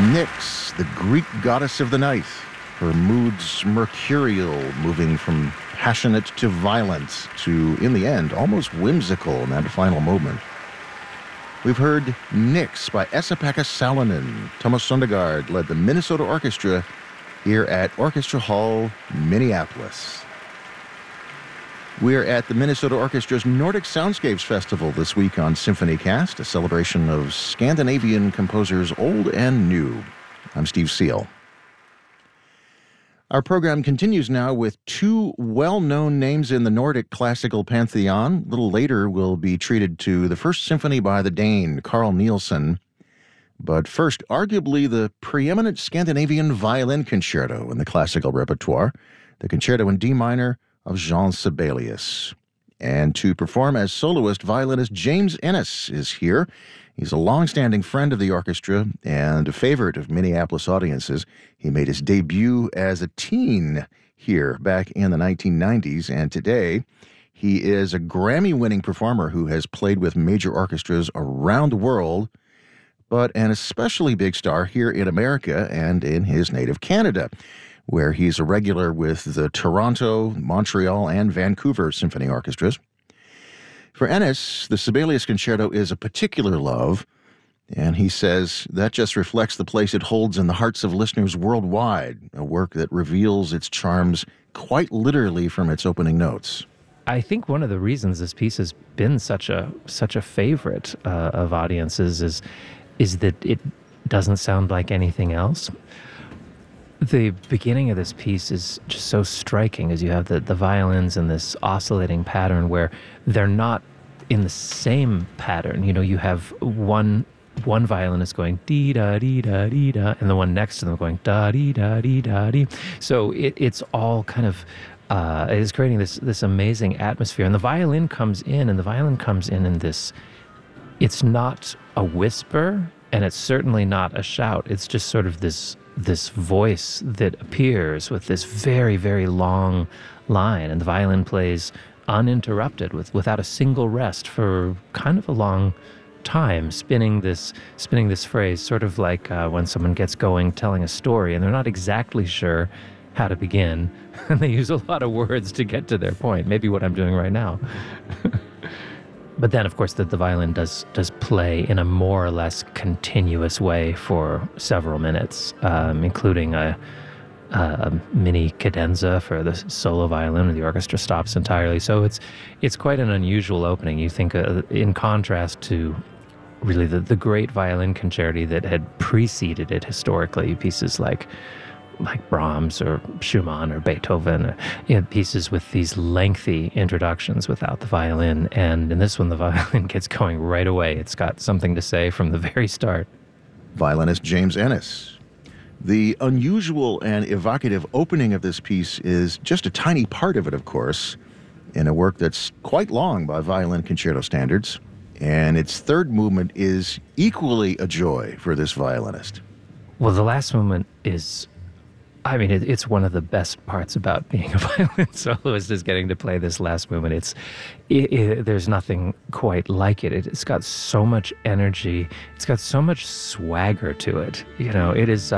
Nyx, the Greek goddess of the night, her moods mercurial, moving from passionate to violent to, in the end, almost whimsical in that final movement. We've heard Nyx by Esa-Pekka Salonen. Thomas Sondergaard led the Minnesota Orchestra here at Orchestra Hall, Minneapolis. We're at the Minnesota Orchestra's Nordic Soundscapes Festival this week on SymphonyCast, a celebration of Scandinavian composers old and new. I'm Steve Seal. Our program continues now with two well-known names in the Nordic classical pantheon. A little later, we'll be treated to the first symphony by the Dane, Carl Nielsen. But first, arguably the preeminent Scandinavian violin concerto in the classical repertoire, the Concerto in D minor of Jean Sibelius. And to perform as soloist, violinist James Ennis is here. He's a long-standing friend of the orchestra and a favorite of Minneapolis audiences. He made his debut as a teen here back in the 1990s, and today he is a Grammy-winning performer who has played with major orchestras around the world, but an especially big star here in America and in his native Canada, where he's a regular with the Toronto, Montreal, and Vancouver symphony orchestras. For Ennis, the Sibelius Concerto is a particular love, and he says that just reflects the place it holds in the hearts of listeners worldwide, a work that reveals its charms quite literally from its opening notes. I think one of the reasons this piece has been such a favorite of audiences is that it doesn't sound like anything else. The beginning of this piece is just so striking as you have the violins in this oscillating pattern where they're not in the same pattern. You know, you have one violinist going dee-da-dee-da-dee-da, and the one next to them going da-dee-da-dee-da-dee. So it's all kind of, it is creating this amazing atmosphere. And the violin comes in in this, it's not a whisper, and it's certainly not a shout. It's just sort of this voice that appears with this very, very long line, and the violin plays uninterrupted without a single rest for kind of a long time, spinning this phrase, sort of like when someone gets going telling a story and they're not exactly sure how to begin, and they use a lot of words to get to their point, maybe what I'm doing right now. But then, of course, the violin does play in a more or less continuous way for several minutes, including a mini cadenza for the solo violin, and the orchestra stops entirely. So it's quite an unusual opening. You think, in contrast to really the great violin concerti that had preceded it historically, pieces like Brahms or Schumann or Beethoven, or, pieces with these lengthy introductions without the violin. And in this one, the violin gets going right away. It's got something to say from the very start. Violinist James Ennis. The unusual and evocative opening of this piece is just a tiny part of it, of course, in a work that's quite long by violin concerto standards. And its third movement is equally a joy for this violinist. Well, the last movement is, I mean, it's one of the best parts about being a violin soloist, is getting to play this last movement. There's nothing quite like it. It's got so much energy. It's got so much swagger to it. You know, it is.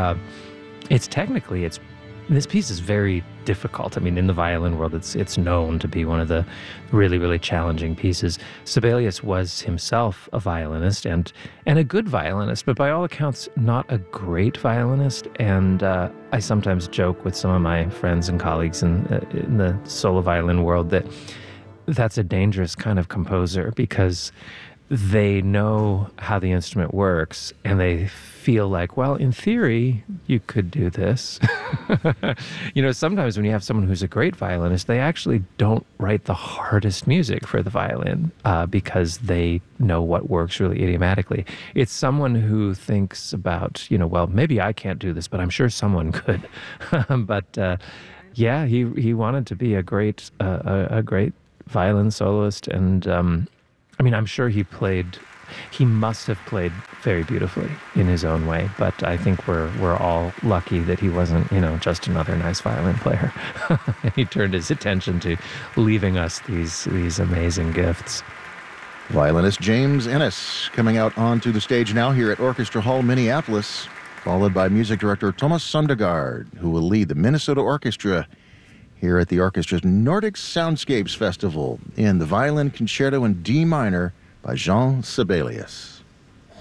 This piece is very difficult. I mean, in the violin world, it's known to be one of the really, really challenging pieces. Sibelius was himself a violinist and a good violinist, but by all accounts, not a great violinist. And I sometimes joke with some of my friends and colleagues in the solo violin world that that's a dangerous kind of composer, because they know how the instrument works and they feel like, well, in theory, you could do this. You know, sometimes when you have someone who's a great violinist, they actually don't write the hardest music for the violin because they know what works really idiomatically. It's someone who thinks about, you know, well, maybe I can't do this, but I'm sure someone could. But yeah, he wanted to be a great violin soloist, and I mean, I'm sure he must have played very beautifully in his own way, but I think we're all lucky that he wasn't, you know, just another nice violin player. He turned his attention to leaving us these amazing gifts. Violinist James Ennis coming out onto the stage now here at Orchestra Hall, Minneapolis. followed by music director Thomas Sundergaard, who will lead the Minnesota Orchestra here at the orchestra's Nordic Soundscapes Festival in the Violin Concerto in D minor by Jean Sibelius.